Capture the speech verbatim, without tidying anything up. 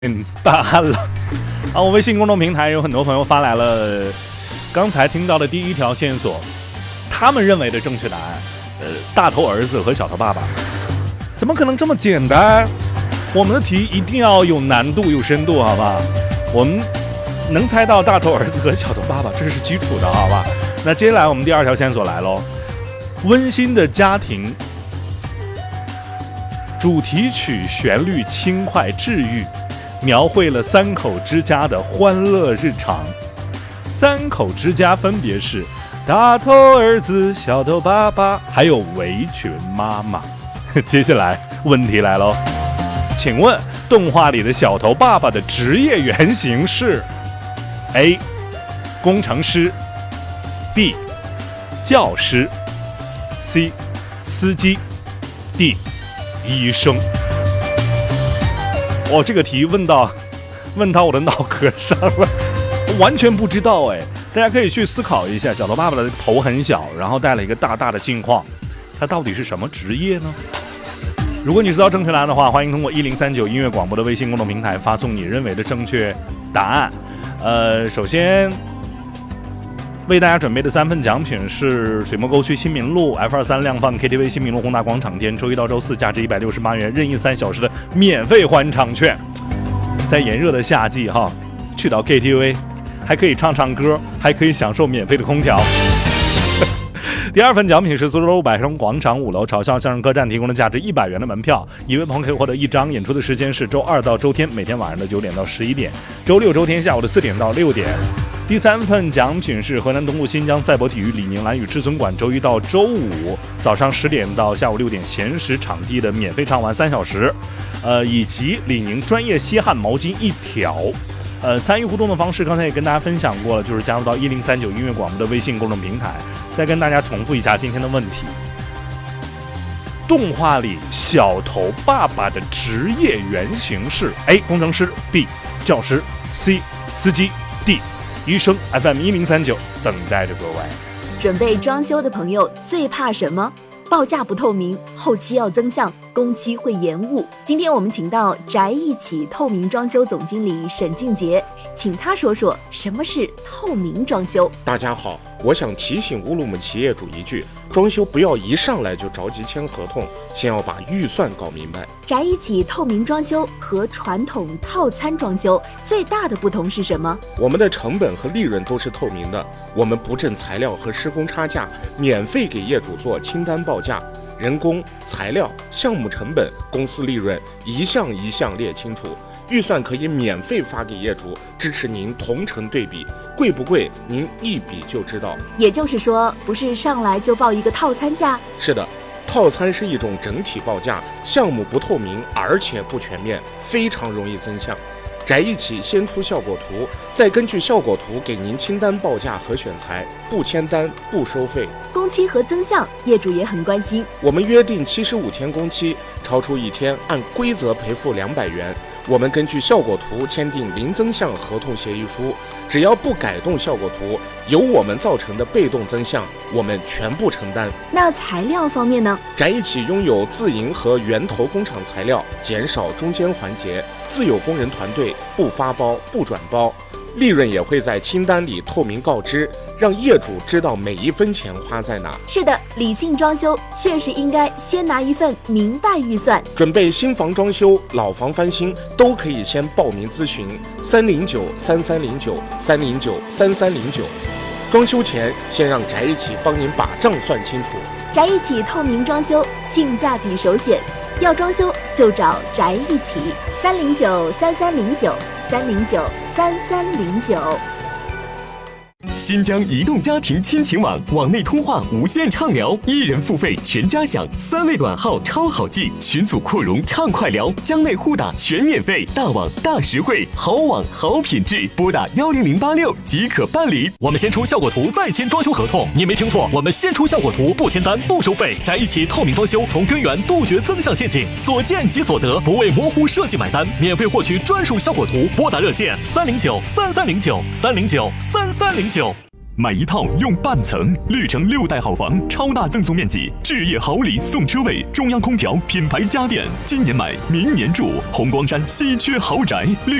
嗯，答案了啊！我微信公众平台有很多朋友发来了刚才听到的第一条线索，他们认为的正确答案，呃，大头儿子和小头爸爸，怎么可能这么简单？我们的题一定要有难度、有深度，好吧？我们能猜到大头儿子和小头爸爸，这是基础的，好吧？那接下来我们第二条线索来喽，温馨的家庭。主题曲旋律轻快治愈，描绘了三口之家的欢乐日常。三口之家分别是大头儿子、小头爸爸，还有围裙妈妈。接下来问题来喽，请问动画里的小头爸爸的职业原型是 A. 工程师 B. 教师 C. 司机 D. 医生。哦，这个题问到问到我的脑壳上了，完全不知道哎。大家可以去思考一下，小头爸爸的头很小，然后戴了一个大大的镜框，他到底是什么职业呢？如果你知道正确答案的话，欢迎通过一零三九音乐广播的微信公众平台发送你认为的正确答案。呃，首先为大家准备的三份奖品是水墨沟区新民路 F 二三 量贩 K T V 新民路宏大广场店周一到周四价值一百六十八元任意三小时的免费欢唱券。在炎热的夏季哈，去到 K T V 还可以唱唱歌，还可以享受免费的空调。第二份奖品是苏州路百盛广场五楼嘲笑相声客栈提供的价值一百元的门票，一位朋友可以获得一张。演出的时间是周二到周天，每天晚上的九点到十一点，周六周天下午的四点到六点。第三份奖品是河南东部新疆赛博体育李宁蓝屿至尊馆周一到周五早上十点到下午六点闲时场地的免费畅玩三小时，呃，以及李宁专业吸汗毛巾一条。呃，参与互动的方式刚才也跟大家分享过了，就是加入到一零三九音乐广播的微信公众平台。再跟大家重复一下今天的问题：动画里小头爸爸的职业原型是 A. 工程师 B. 教师 C. 司机 D. 医生。 F M 一零三九等待着各位。 准备装修的朋友最怕什么？报价不透明，后期要增项，工期会延误。今天我们请到宅一起透明装修总经理沈静杰，请他说说什么是透明装修。 大家好，我想提醒乌鲁木齐业主一句，装修不要一上来就着急签合同，先要把预算搞明白。 宅一起透明装修和传统套餐装修最大的不同是什么？ 我们的成本和利润都是透明的，我们不挣材料和施工差价，免费给业主做清单报价，人工、材料、项目成本、公司利润一项一项列清楚，预算可以免费发给业主，支持您同城对比，贵不贵您一比就知道。 也就是说，不是上来就报一个套餐价？ 是的，套餐是一种整体报价，项目不透明而且不全面，非常容易增项。宅一起先出效果图，再根据效果图给您清单报价和选材，不签单不收费。 工期和增项业主也很关心， 我们约定七十五天工期，超出一天按规则赔付两百元。我们根据效果图签订零增项合同协议书，只要不改动效果图，由我们造成的被动增项，我们全部承担。 那材料方面呢？ 宅一起拥有自营和源头工厂材料，减少中间环节，自有工人团队，不发包不转包，利润也会在清单里透明告知，让业主知道每一分钱花在哪。 是的，理性装修确实应该先拿一份明白预算。 准备新房装修、老房翻新都可以先报名咨询三零九三三零九三零九三三零九。装修前先让宅一起帮您把账算清楚。 宅一起透明装修，性价比首选，要装修就找宅一起。三零九三三零九三零九三三零九。 新疆移动家庭亲情网，网内通话无限畅聊，一人付费全家享，三位短号超好记，群组扩容畅快聊，疆内互打全免费，大网大实惠，好网好品质，拨打幺零零八六即可办理。 我们先出效果图，再签装修合同。你没听错，我们先出效果图，不签单不收费。宅一起透明装修，从根源杜绝增项陷阱，所见即所得，不为模糊设计买单。免费获取专属效果图，拨打热线三零九三三零九三零九三三零九。 买一套用半层，绿城六代好房，超大赠送面积，置业好礼送车位，中央空调品牌家电，今年买明年住，红光山稀缺豪宅。绿